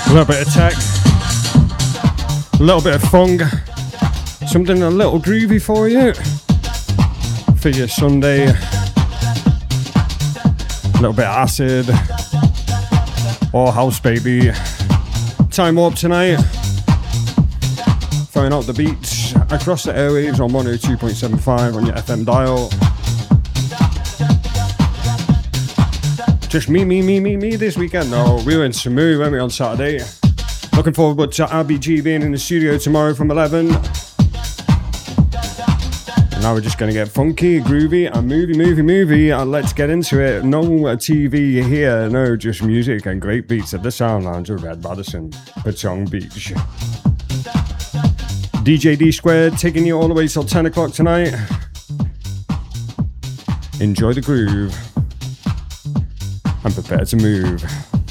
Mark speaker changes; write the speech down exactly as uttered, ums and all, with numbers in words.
Speaker 1: A little bit of tech, a little bit of funk, something a little groovy for you for your Sunday. A little bit of acid or house, baby. Time up tonight. Throwing out the beats across the airwaves on one oh two point seven five on your F M dial. Just me, me, me, me, me this weekend. No, we were in Samu, weren't we, on Saturday? Looking forward to R B G being in the studio tomorrow from eleven. And now we're just going to get funky, groovy, and movie, movie, movie. And let's get into it. No T V here, no, just music and great beats at the Sound Lounge of Red Madison, Patong Beach. D J D Squared taking you all the way till ten o'clock tonight. Enjoy the groove and prepare to move.